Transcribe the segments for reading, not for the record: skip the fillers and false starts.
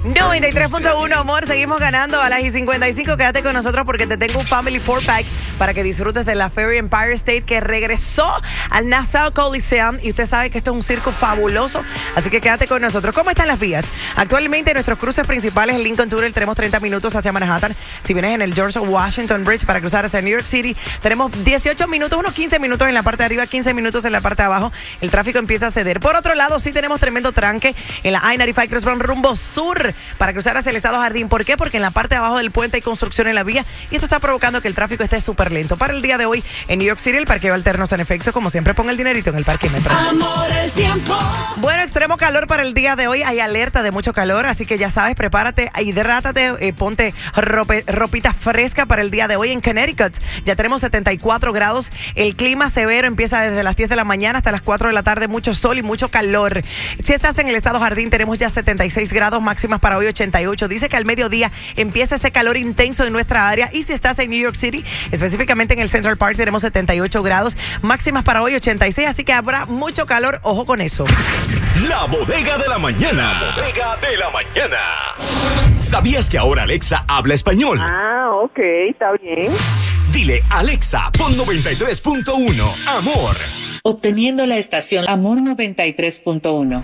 93.1, amor, seguimos ganando a las y 55. Quédate con nosotros porque te tengo un Family 4-Pack para que disfrutes de la Ferry Empire State que regresó al Nassau Coliseum. Y usted sabe que esto es un circo fabuloso, así que quédate con nosotros. ¿Cómo están las vías? Actualmente nuestros cruces principales, el Lincoln Tunnel, tenemos 30 minutos hacia Manhattan. Si vienes en el George Washington Bridge para cruzar hacia New York City, tenemos 18 minutos, unos 15 minutos en la parte de arriba, 15 minutos en la parte de abajo. El tráfico empieza a ceder. Por otro lado, sí tenemos tremendo tranque en la I-95 Crossbound rumbo sur para cruzar hacia el Estado Jardín. ¿Por qué? Porque en la parte de abajo del puente hay construcción en la vía y esto está provocando que el tráfico esté súper lento. Para el día de hoy en New York City, el parqueo alterno está en efecto. Como siempre, ponga el dinerito en el parque. Amor, el tiempo. Bueno, extremo calor para el día de hoy. Hay alerta de mucho calor, así que ya sabes, prepárate, hidrátate, ponte ropita fresca para el día de hoy en Connecticut. Ya tenemos 74 grados. El clima severo empieza desde las 10 de la mañana hasta las 4 de la tarde. Mucho sol y mucho calor. Si estás en el Estado Jardín, tenemos ya 76 grados, máximas para hoy 88. Dice que al mediodía empieza ese calor intenso en nuestra área. Y si estás en New York City, específicamente en el Central Park, tenemos 78 grados, máximas para hoy 86. Así que habrá mucho calor. Ojo con eso. La bodega de la mañana. La bodega de la mañana. ¿Sabías que ahora Alexa habla español? Ah, ok, está bien. Dile, Alexa, pon 93.1, amor. Obteniendo la estación Amor 93.1.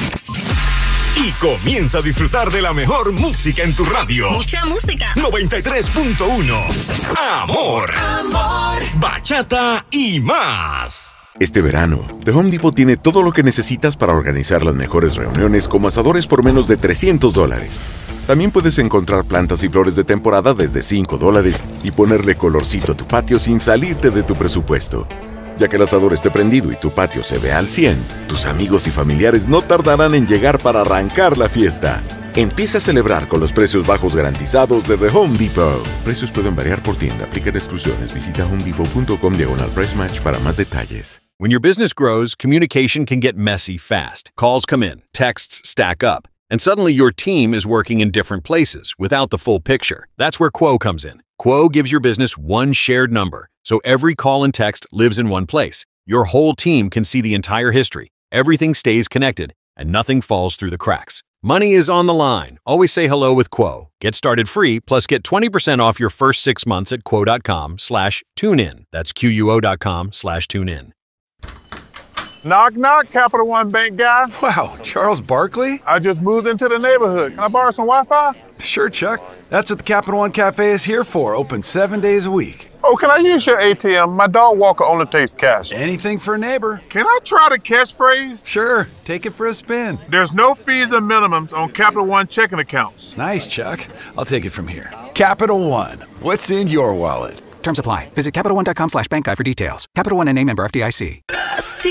Y comienza a disfrutar de la mejor música en tu radio. Mucha música. 93.1, amor. Amor. Bachata y más. Este verano, The Home Depot tiene todo lo que necesitas para organizar las mejores reuniones como asadores por menos de $300. También puedes encontrar plantas y flores de temporada desde $5 y ponerle colorcito a tu patio sin salirte de tu presupuesto. Ya que el asador esté prendido y tu patio se ve al 100, tus amigos y familiares no tardarán en llegar para arrancar la fiesta. Empieza a celebrar con los precios bajos garantizados de The Home Depot. Precios pueden variar por tienda. Aplican exclusiones. Visita homedepot.com/price match para más detalles. When your business grows, communication can get messy fast. Calls come in, texts stack up, and suddenly your team is working in different places without the full picture. That's where Quo comes in. Quo gives your business one shared number, so every call and text lives in one place. Your whole team can see the entire history. Everything stays connected, and nothing falls through the cracks. Money is on the line. Always say hello with Quo. Get started free, plus get 20% off your first 6 months at quo.com/tunein. That's quo.com/tunein. Knock, knock, Capital One Bank guy. Wow, Charles Barkley? I just moved into the neighborhood. Can I borrow some Wi-Fi? Sure, Chuck. That's what the Capital One Cafe is here for. Open 7 days a week. Oh, can I use your ATM? My dog walker only takes cash. Anything for a neighbor. Can I try the catchphrase? Sure, take it for a spin. There's no fees and minimums on Capital One checking accounts. Nice, Chuck. I'll take it from here. Capital One. What's in your wallet? Terms apply. Visit CapitalOne.com/bankguide for details. Capital One NA, member FDIC.